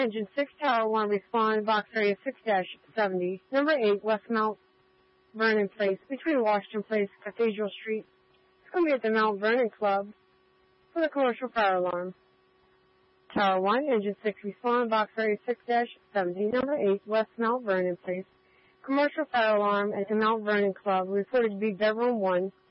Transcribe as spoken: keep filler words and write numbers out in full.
Engine six, Tower one, respond, box area six dash seventy, number eight, West Mount Vernon Place, between Washington Place, Cathedral Street. It's going to be at the Mount Vernon Club for the commercial fire alarm. Tower one, Engine six, respond, box area six dash seventy, number eight, West Mount Vernon Place. Commercial fire alarm at the Mount Vernon Club reported to be bedroom one.